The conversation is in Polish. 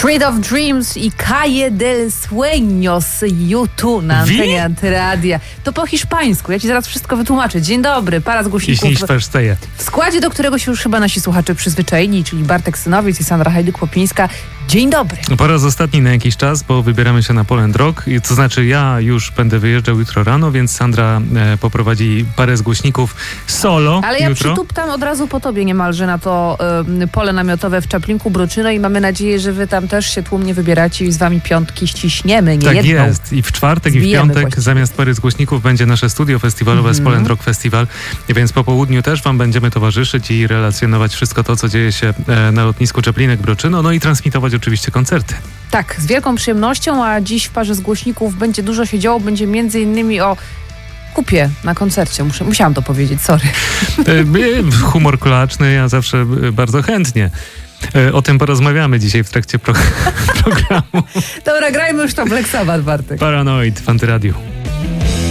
Street of Dreams i Calle del Sueño z YouTube na antenie Antyradia. To po hiszpańsku. Ja ci zaraz wszystko wytłumaczę. Dzień dobry, para z głośników. W składzie, do którego się już chyba nasi słuchacze przyzwyczaili, czyli Bartek Synowiec i Sandra Hajduk-Popińska. Dzień dobry. Po raz ostatni na jakiś czas, bo wybieramy się na Poland Rock. To znaczy ja już będę wyjeżdżał jutro rano, więc Sandra poprowadzi parę z głośników solo. Ale ja jutro. przytuptam od razu po tobie niemalże na to pole namiotowe w Czaplinku Bruczyno i mamy nadzieję, że wy tam też się tłumnie wybieracie i z wami piątki ściśniemy, nie tak jedną. Tak jest. I w czwartek i w piątek zamiast pary z głośników będzie nasze studio festiwalowe z Poland Rock Festival. Więc po południu też wam będziemy towarzyszyć i relacjonować wszystko to, co dzieje się na lotnisku Czaplinek Bruczyno, no i transmitować oczywiście koncerty. Tak, z wielką przyjemnością, a dziś w parze z głośników będzie dużo się działo, będzie między innymi o kupie na koncercie. Musiałam to powiedzieć, sorry. Humor kolaczny, ja zawsze bardzo chętnie. O tym porozmawiamy dzisiaj w trakcie programu. Dobra, grajmy już to Black Sabbath, Bartek. Paranoid w Antyradiu.